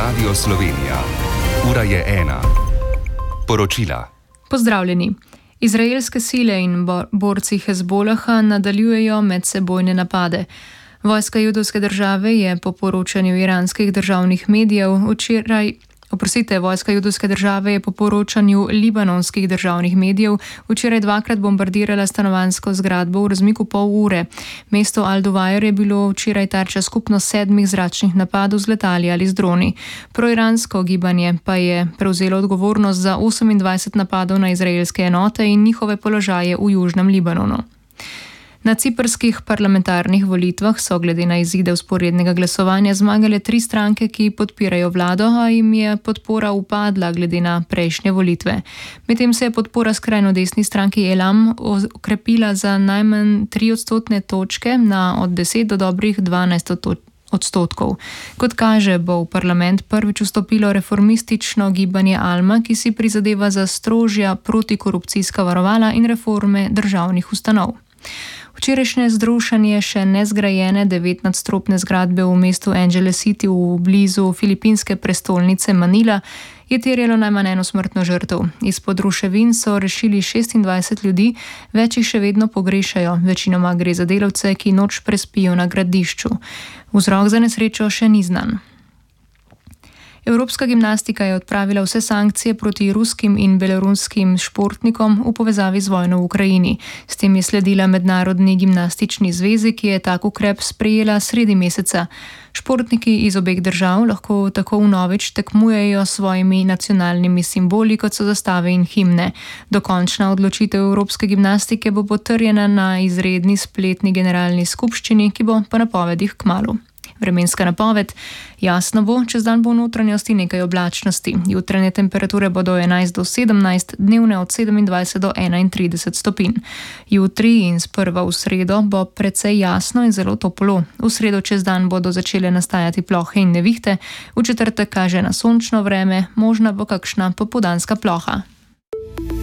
Radio Slovenija. Ura je 1. Poročila. Pozdravljeni. Izraelske sile in borci Hezbolaha nadaljujejo medsebojne napade. Vojska judovske države je po poročanju iranskih državnih medijev Vojska judovske države je po poročanju libanonskih državnih medijev včeraj dvakrat bombardirala stanovanjsko zgradbo v razmiku pol ure. Mesto Al-Duwair je bilo včeraj tarča skupno 7 zračnih napadov z letali ali z droni. Proiransko gibanje pa je prevzelo odgovornost za 28 napadov na izraelske enote in njihove položaje v južnem Libanonu. Na ciprskih parlamentarnih volitvah so glede na izide vzporednega glasovanja zmagale 3 stranke, ki podpirajo vlado, a jim je podpora upadla glede na prejšnje volitve. Medtem se je podpora skrajno desni stranki Elam okrepila za najmanj 3 odstotne točke na od 10 do dobrih 12 odstotkov. Kot kaže, bo v parlament prvič vstopilo reformistično gibanje Alma, ki si prizadeva za strožja protikorupcijska varovala in reforme državnih ustanov. Včerajšnje zrušanje še nezgrajene 9-nadstropne zgradbe v mestu Angeles City v blizu filipinske prestolnice Manila je terjalo najmanj 1 smrtno žrtev. Izpod ruševin so rešili 26 ljudi, več jih še vedno pogrešajo. Večinoma gre za delavce, ki noč prespijo na gradbišču. Vzrok za nesrečo še ni znan. Evropska gimnastika je odpravila vse sankcije proti ruskim in beloruskim športnikom v povezavi z vojno v Ukrajini. S tem je sledila Mednarodni gimnastični zvezi, ki je tak ukrep sprejela sredi meseca. Športniki iz obeh držav lahko tako vnovič tekmujejo s svojimi nacionalnimi simboli, kot so zastave in himne. Dokončna odločitev Evropske gimnastike bo potrjena na izredni spletni generalni skupščini, ki bo po napovedih kmalu. Vremenska napoved. Jasno bo, čez dan bo v notranjosti nekaj oblačnosti. Jutranje temperature bodo 11 do 17, dnevne od 27 do 31 stopinj. Jutri in sprva v sredo bo precej jasno in zelo toplo. V sredo čez dan bodo začele nastajati plohe in nevihte, v četrtek kaže na sončno vreme, možna bo kakšna popoldanska ploha.